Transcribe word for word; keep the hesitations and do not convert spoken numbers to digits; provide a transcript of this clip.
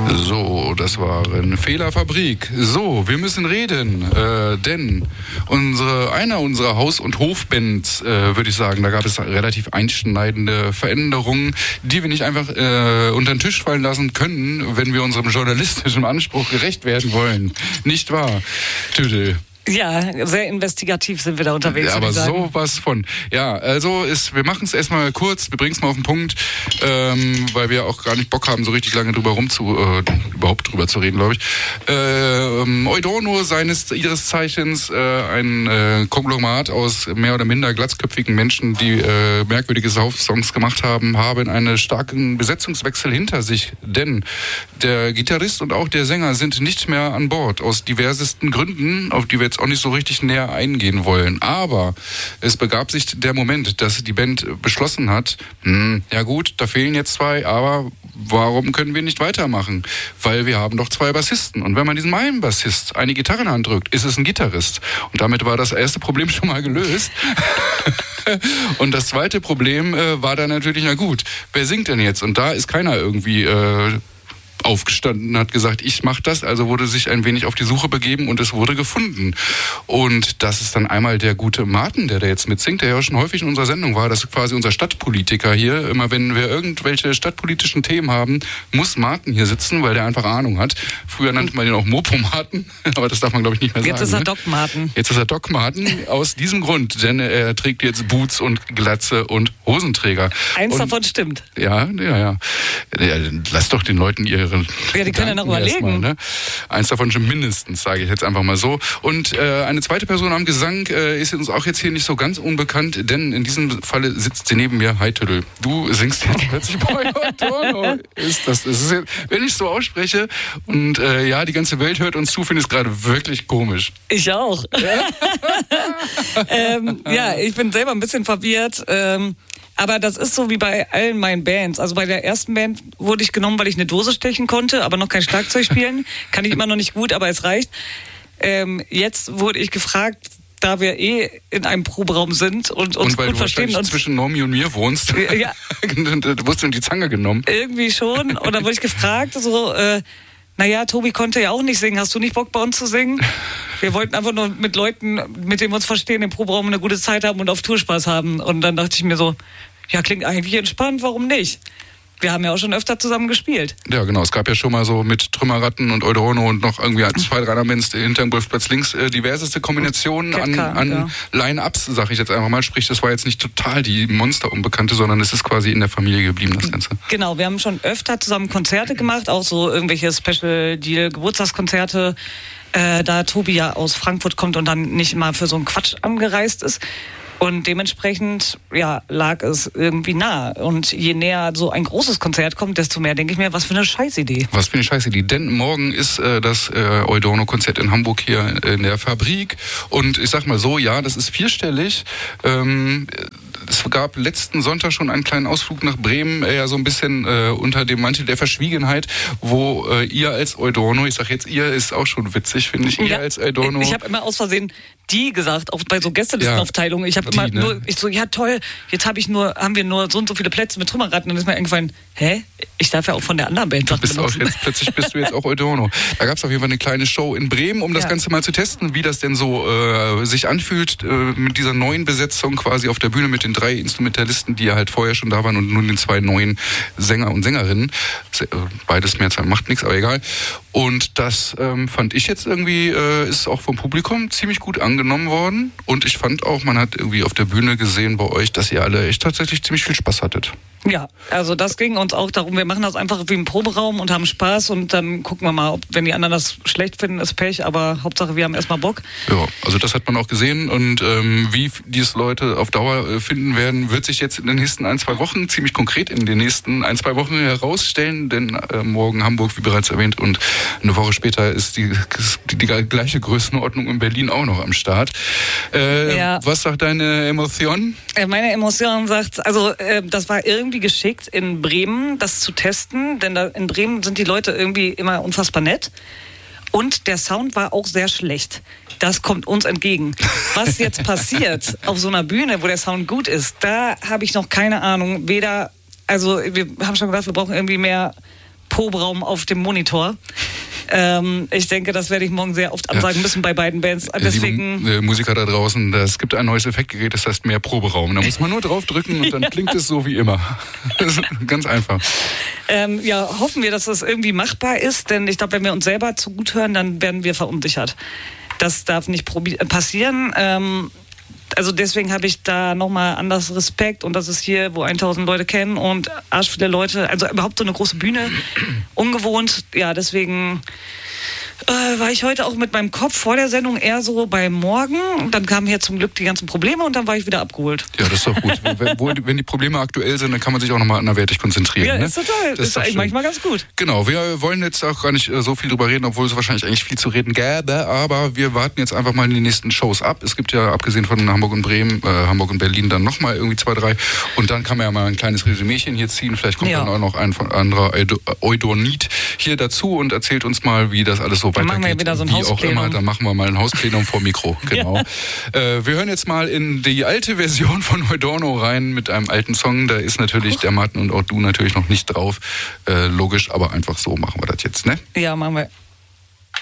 So, das waren Fehlerfabrik. So, wir müssen reden, äh, denn unsere, einer unserer Haus- und Hofbands, äh, würde ich sagen, da gab es relativ einschneidende Veränderungen, die wir nicht einfach äh, unter den Tisch fallen lassen können, wenn wir unserem journalistischen Anspruch gerecht werden wollen. Nicht wahr, Tüdel? Ja, sehr investigativ sind wir da unterwegs. Ja, aber sowas von. Ja, also ist, wir machen es erstmal kurz, wir bringen es mal auf den Punkt, ähm, weil wir auch gar nicht Bock haben, so richtig lange drüber rum zu, äh, überhaupt drüber zu reden, glaube ich. Ähm, Eudorno, seines ihres Zeichens äh, ein äh, Konglomerat aus mehr oder minder glatzköpfigen Menschen, die äh, merkwürdige Sauf-Songs gemacht haben, haben einen starken Besetzungswechsel hinter sich, denn der Gitarrist und auch der Sänger sind nicht mehr an Bord, aus diversesten Gründen, auf die wir jetzt auch nicht so richtig näher eingehen wollen. Aber es begab sich der Moment, dass die Band beschlossen hat, hm, ja gut, da fehlen jetzt zwei, aber warum können wir nicht weitermachen? Weil wir haben doch zwei Bassisten. Und wenn man diesem einen Bassist eine Gitarre in die Hand drückt, ist es ein Gitarrist. Und damit war das erste Problem schon mal gelöst. Und das zweite Problem äh, war dann natürlich, na gut, wer singt denn jetzt? Und da ist keiner irgendwie äh, aufgestanden, hat gesagt, ich mache das, also wurde sich ein wenig auf die Suche begeben und es wurde gefunden. Und das ist dann einmal der gute Martin, der da jetzt mitsingt, der ja schon häufig in unserer Sendung war, das ist quasi unser Stadtpolitiker hier. Immer wenn wir irgendwelche stadtpolitischen Themen haben, muss Martin hier sitzen, weil der einfach Ahnung hat. Früher nannte man ihn auch Mopo Martin, aber das darf man, glaube ich, nicht mehr jetzt sagen. Jetzt ist er ne? Doc Martin. Jetzt ist er Doc Martin aus diesem Grund, denn er trägt jetzt Boots und Glatze und Hosenträger. Eins und, davon stimmt. Ja, ja, ja, ja. Lass doch den Leuten ihre Ja, die können ja noch überlegen. Mal, ne? Eins davon schon mindestens, sage ich jetzt einfach mal so. Und äh, eine zweite Person am Gesang äh, ist uns auch jetzt hier nicht so ganz unbekannt, denn in diesem Falle sitzt sie neben mir. Hi Tüdel, du singst jetzt plötzlich bei Eudorno. Ist das, das ist jetzt, wenn ich so ausspreche und äh, ja, die ganze Welt hört uns zu, finde ich es gerade wirklich komisch. Ich auch. ähm, ja, ich bin selber ein bisschen verwirrt. Ähm, Aber das ist so wie bei allen meinen Bands. Also bei der ersten Band wurde ich genommen, weil ich eine Dose stechen konnte, aber noch kein Schlagzeug spielen. Kann ich immer noch nicht gut, aber es reicht. Ähm, jetzt wurde ich gefragt, da wir eh in einem Proberaum sind und uns und weil gut du verstehen. Und zwischen Normi und mir wohnst, ja, du wurdest in die Zange genommen. Irgendwie schon. Und dann wurde ich gefragt, so, äh, naja, Tobi konnte ja auch nicht singen. Hast du nicht Bock, bei uns zu singen? Wir wollten einfach nur mit Leuten, mit denen wir uns verstehen, im Proberaum eine gute Zeit haben und auf Tour Spaß haben. Und dann dachte ich mir so, ja, klingt eigentlich entspannt, warum nicht? Wir haben ja auch schon öfter zusammen gespielt. Ja, genau. Es gab ja schon mal so mit Trümmerratten und Eudorno und noch irgendwie zwei, drei Bands hinterm Golfplatz links äh, diverseste Kombinationen an, an ja. Line-Ups, sag ich jetzt einfach mal. Sprich, das war jetzt nicht total die Monster-Unbekannte, sondern es ist quasi in der Familie geblieben, das Ganze. Genau, wir haben schon öfter zusammen Konzerte gemacht, auch so irgendwelche Special-Deal-Geburtstagskonzerte, äh, da Tobi ja aus Frankfurt kommt und dann nicht immer für so einen Quatsch angereist ist. Und dementsprechend, ja, lag es irgendwie nah. Und je näher so ein großes Konzert kommt, desto mehr denke ich mir, was für eine Scheißidee. Was für eine Scheißidee. Denn morgen ist äh, das äh, Eudorno-Konzert in Hamburg hier in der Fabrik. Und ich sag mal so, ja, das ist vierstellig. Ähm, es gab letzten Sonntag schon einen kleinen Ausflug nach Bremen, eher so ein bisschen äh, unter dem Mantel der Verschwiegenheit, wo äh, ihr als Eudorno, ich sag jetzt ihr, ist auch schon witzig, finde ich, ihr ja, als Eudorno. Ich habe immer aus Versehen die gesagt, auch bei so Gästelistenaufteilungen. Ich habe immer ne? nur, ich so, ja toll, jetzt habe ich nur, haben wir nur so und so viele Plätze mit Trümmerratten. Und dann ist mir eingefallen, hä? Ich darf ja auch von der anderen Band du bist auch jetzt, plötzlich bist du jetzt auch Eudorno. Da gab es auf jeden Fall eine kleine Show in Bremen, um das ja. Ganze mal zu testen, wie das denn so äh, sich anfühlt äh, mit dieser neuen Besetzung quasi auf der Bühne mit den drei Instrumentalisten, die ja halt vorher schon da waren und nun den zwei neuen Sänger und Sängerinnen. Beides Mehrzahl macht nichts, aber egal. Und das ähm, fand ich jetzt irgendwie, äh, ist auch vom Publikum ziemlich gut angenommen worden. Und ich fand auch, man hat irgendwie auf der Bühne gesehen bei euch, dass ihr alle echt tatsächlich ziemlich viel Spaß hattet. Ja, also das ging uns auch darum, wir machen das einfach wie im Proberaum und haben Spaß und dann gucken wir mal, ob, wenn die anderen das schlecht finden, ist Pech, aber Hauptsache wir haben erstmal Bock. Ja, also das hat man auch gesehen und ähm, wie dies Leute auf Dauer äh, finden werden, wird sich jetzt in den nächsten ein, zwei Wochen, ziemlich konkret in den nächsten ein, zwei Wochen herausstellen, denn äh, morgen Hamburg, wie bereits erwähnt, und eine Woche später ist die, die, die gleiche Größenordnung in Berlin auch noch am Start. Äh, ja. Was sagt deine Emotion? Meine Emotion sagt, also äh, das war irgendwie geschickt, in Bremen das zu testen, denn da in Bremen sind die Leute irgendwie immer unfassbar nett und der Sound war auch sehr schlecht. Das kommt uns entgegen. Was jetzt passiert auf so einer Bühne, wo der Sound gut ist, da habe ich noch keine Ahnung. Weder, also wir haben schon gedacht, wir brauchen irgendwie mehr Proberaum auf dem Monitor. Ähm, ich denke, das werde ich morgen sehr oft ansagen ja. müssen bei beiden Bands. Deswegen Liebe, äh, Musiker da draußen, es gibt ein neues Effektgerät, das heißt mehr Proberaum. Da muss man nur drauf drücken und dann ja. klingt es so wie immer. Das ist ganz einfach. Ähm, ja, hoffen wir, dass das irgendwie machbar ist, denn ich glaube, wenn wir uns selber zu gut hören, dann werden wir verunsichert. Das darf nicht probi- passieren. Ähm, Also deswegen habe ich da nochmal anders Respekt und das ist hier, wo tausend Leute kennen und arsch viele Leute, also überhaupt so eine große Bühne, ungewohnt. Ja, deswegen äh, war ich heute auch mit meinem Kopf vor der Sendung eher so bei morgen. Dann kamen hier zum Glück die ganzen Probleme und dann war ich wieder abgeholt. Ja, das ist doch gut. wenn, wenn die Probleme aktuell sind, dann kann man sich auch nochmal anderweitig konzentrieren. Ja, ne? ist total. Das ist, ist eigentlich manchmal ganz gut. Genau, wir wollen jetzt auch gar nicht so viel drüber reden, obwohl es wahrscheinlich eigentlich viel zu reden gäbe, aber wir warten jetzt einfach mal in die nächsten Shows ab. Es gibt ja, abgesehen von Hamburg und Bremen, äh, Hamburg und Berlin, dann nochmal irgendwie zwei, drei und dann kann man ja mal ein kleines Resümierchen hier ziehen. Vielleicht kommt ja. dann auch noch ein anderer Eudonit hier dazu und erzählt uns mal, wie das alles so dann weitergeht. Machen wir wieder so ein wie auch immer, dann machen wir mal ein Hausplenum vor Mikro. Genau. Ja. Äh, wir hören jetzt mal in die alte Version von Eudorno rein mit einem alten Song. Da ist natürlich der Martin und auch du natürlich noch nicht drauf. Äh, logisch, aber einfach so machen wir das jetzt, ne? Ja, machen wir.